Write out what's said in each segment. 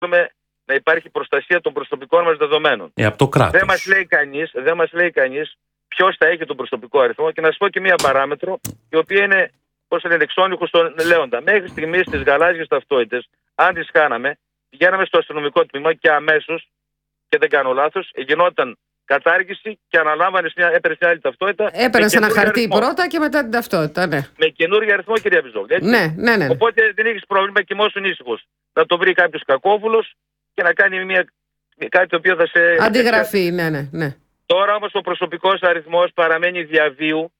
να υπάρχει προστασία των προσωπικών μας δεδομένων. Από το κράτος. Δεν μας λέει κανείς ποιος θα έχει τον προσωπικό αριθμό. Και να σας πω και μία παράμετρο, η οποία είναι, πώς λένε, εξώνυχος στον Λέοντα. Μέχρι στιγμής τις γαλάζιες ταυτότητες, αν τις χάναμε, πηγαίναμε στο αστυνομικό τμήμα και αμέσως, και δεν κάνω λάθος, γινόταν κατάργηση και έπαιρνε μια άλλη ταυτότητα. Έπαιρνε ένα χαρτί αριθμό. Πρώτα και μετά την ταυτότητα, ναι. Με καινούργιο αριθμό, κυρία Μπιζόγλου. Ναι. Οπότε δεν έχεις πρόβλημα, κοιμώσουν ήσυχος. Να το βρει κάποιος κακόβουλος και να κάνει κάτι το οποίο θα σε. Αντιγραφή, ναι. Τώρα όμως ο προσωπικός αριθμός παραμένει διαβίου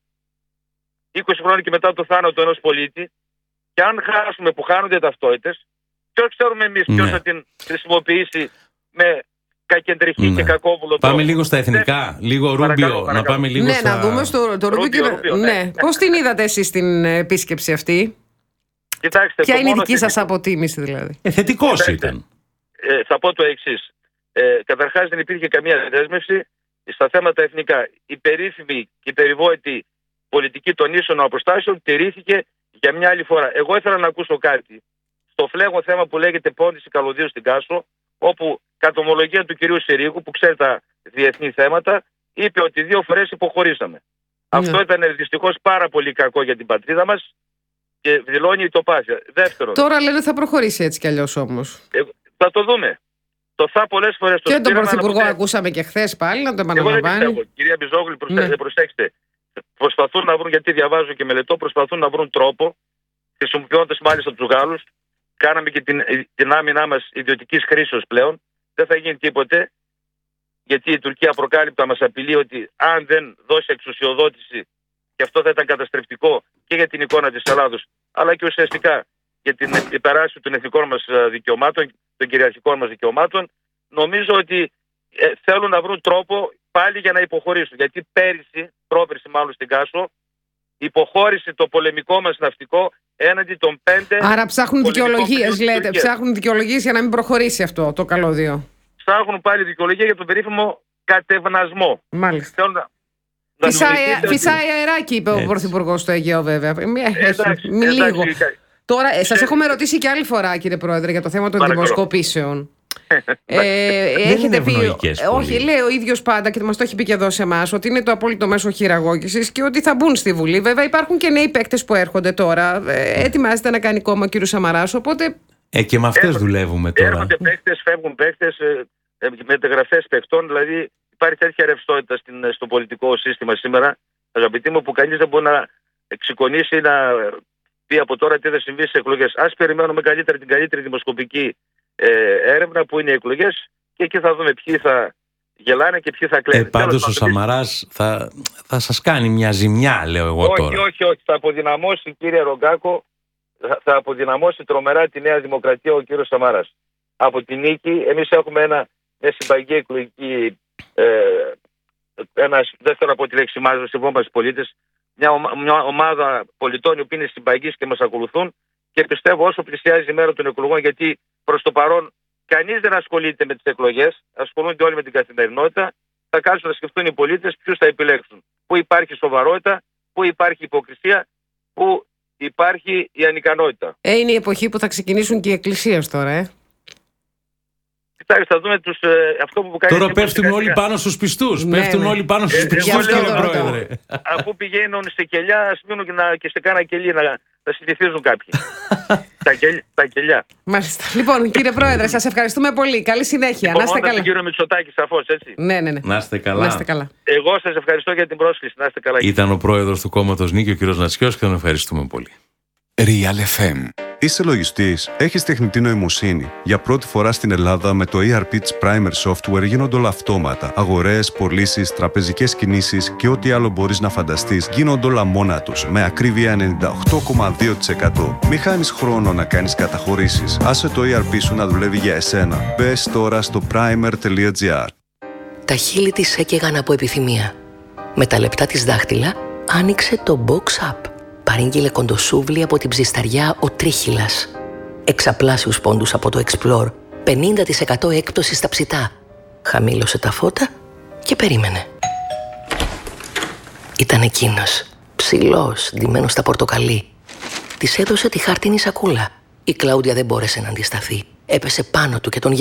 20 χρόνια και μετά το θάνατο ενός πολίτη. Και αν χάσουμε, που χάνονται ταυτότητες, ποιος ξέρουμε εμείς ποιος θα την χρησιμοποιήσει με κακεντρική και κακόβουλο. Πάμε λίγο στα εθνικά, λίγο Ρούμπιο. Να πάμε λίγο να δούμε στο Ρούμπιο. Ναι. Πώς την είδατε εσείς την επίσκεψη αυτή? Κοιτάξτε, ποια είναι η δική σας αποτίμηση δηλαδή? Θετικός ήταν. Θα πω το εξής. Καταρχάς δεν υπήρχε καμία δέσμευση στα θέματα εθνικά. Η περίφημη και η περιβόητη πολιτική των ίσων αποστάσεων τηρήθηκε για μια άλλη φορά. Εγώ ήθελα να ακούσω κάτι στο φλέγον θέμα που λέγεται πώληση καλωδίου στην Κάσο, όπου κατ' ομολογία του κυρίου Συρίγου, που ξέρει τα διεθνή θέματα, είπε ότι 2 φορές υποχωρήσαμε. Αυτό ήταν δυστυχώς πάρα πολύ κακό για την πατρίδα μας και δηλώνει η τοπάθεια. Δεύτερον. Τώρα λένε θα προχωρήσει έτσι κι αλλιώς όμως. Θα το δούμε. Το θα πολλές φορές το και τον Πρωθυπουργό ακούσαμε και χθες πάλι να το επαναλαμβάνει. Κυρία Μπιζόγλου, προσέξτε. Προσπαθούν να βρουν, γιατί διαβάζω και μελετώ, προσπαθούν να βρουν τρόπο, χρησιμοποιώντας μάλιστα τους Γάλλους. Κάναμε και την άμυνά μας ιδιωτικής χρήσεως πλέον. Δεν θα γίνει τίποτε, γιατί η Τουρκία προκάλυπτα μας απειλεί ότι αν δεν δώσει εξουσιοδότηση, και αυτό θα ήταν καταστρεπτικό και για την εικόνα της Ελλάδος, αλλά και ουσιαστικά για την υπεράσπιση των εθνικών μας δικαιωμάτων, των κυριαρχικών μας δικαιωμάτων, νομίζω ότι θέλουν να βρουν τρόπο πάλι για να υποχωρήσουν. Γιατί πρόπερση μάλλον στην Κάσο, υποχώρησε το πολεμικό μας ναυτικό έναντι των 5. Άρα ψάχνουν δικαιολογίες, λέτε. Ψάχνουν δικαιολογίες για να μην προχωρήσει αυτό το καλώδιο. Ψάχνουν πάλι δικαιολογία για τον περίφημο κατευνασμό. Μάλιστα. Φυσάει αεράκι, είπε ο Πρωθυπουργός στο Αιγαίο, βέβαια. Λίγο. Τώρα, σας έχουμε ρωτήσει και άλλη φορά, κύριε Πρόεδρε, για το θέμα των δημοσκοπήσεων. Έχετε πει, όχι, λέει ο ίδιος πάντα και μας το έχει πει και εδώ σε εμάς, ότι είναι το απόλυτο μέσο χειραγώγησης και ότι θα μπουν στη Βουλή. Βέβαια υπάρχουν και νέοι παίκτες που έρχονται τώρα. Ετοιμάζεται να κάνει κόμμα ο κύριος Σαμαράς, οπότε. Και με αυτές δουλεύουμε τώρα. Έρχονται παίκτες, φεύγουν παίκτες, μεταγραφές παικτών. Δηλαδή υπάρχει τέτοια ρευστότητα στο πολιτικό σύστημα σήμερα, αγαπητοί μου, που κανείς δεν μπορεί να εξοικονίσει ή να πει από τώρα τι θα συμβεί στις εκλογές. Ας περιμένουμε την καλύτερη δημοσκοπική έρευνα που είναι οι εκλογές και εκεί θα δούμε ποιοι θα γελάνε και ποιοι θα κλαίνουν. Πάντως ο Σαμαράς θα σας κάνει μια ζημιά, λέω εγώ τώρα. Όχι. Θα αποδυναμώσει, κύριε Ρογκάκο, θα αποδυναμώσει τρομερά τη Νέα Δημοκρατία ο κύριος Σαμαράς. Από τη νίκη, εμείς έχουμε μια συμπαγή εκλογική, δεν θέλω να πω τη λέξη μάζα, στις πολίτες, μια ομάδα πολιτών οι οποίοι είναι συμπαγείς και μας ακολουθούν, και πιστεύω όσο πλησιάζει η μέρα των εκλογών, γιατί προς το παρόν κανείς δεν ασχολείται με τις εκλογές, ασχολούνται όλοι με την καθημερινότητα, θα κάτσουν να σκεφτούν οι πολίτες ποιους θα επιλέξουν. Πού υπάρχει σοβαρότητα, πού υπάρχει υποκρισία, πού υπάρχει η ανικανότητα. Είναι η εποχή που θα ξεκινήσουν και οι εκκλησίες τώρα, Κοιτάξτε, θα δούμε αυτό που κάνει. Τώρα πέφτουν όλοι πάνω στους πιστούς. Πέφτουν όλοι πάνω στους πιστούς, κύριε Πρόεδρε. Αφού πηγαίνουν σε κελιά, ας μείνουν και σε κάνα κελί να συνηθίζουν κάποιοι. Τα κελιά. Μάλιστα. Λοιπόν, κύριε Πρόεδρε, σας ευχαριστούμε πολύ. Καλή συνέχεια. Να είστε καλά. Τον κύριο Μητσοτάκη, σαφώς, έτσι. Ναι. Να είστε καλά. Εγώ σας ευχαριστώ για την πρόσκληση. Να είστε καλά. Ήταν ο πρόεδρος του κόμματος Νίκη, ο κύριος Νατσιός, και τον ευχαριστούμε πολύ. Real FM. Είσαι λογιστής, έχεις τεχνητή νοημοσύνη. Για πρώτη φορά στην Ελλάδα με το ERP της Primer Software γίνονται όλα αυτόματα. Αγορές, πωλήσεις, τραπεζικές κινήσεις και ό,τι άλλο μπορείς να φανταστείς γίνονται όλα μόνα τους, με ακρίβεια 98,2%. Μη χάνεις χρόνο να κάνεις καταχωρήσεις. Άσε το ERP σου να δουλεύει για εσένα. Μπες τώρα στο primer.gr. Τα χείλη της έκαιγαν από επιθυμία. Με τα λεπτά της δάχτυλα άνοιξε το Box App. Παρήγγειλε κοντοσούβλι από την ψισταριά ο Τρίχυλας. Εξαπλάσιους πόντους από το Explore. 50% έκπτωση στα ψητά. Χαμήλωσε τα φώτα και περίμενε. Ήταν εκείνος, ψηλός, ντυμένος στα πορτοκαλί. Της έδωσε τη χάρτινη σακούλα. Η Κλάουντια δεν μπόρεσε να αντισταθεί. Έπεσε πάνω του και τον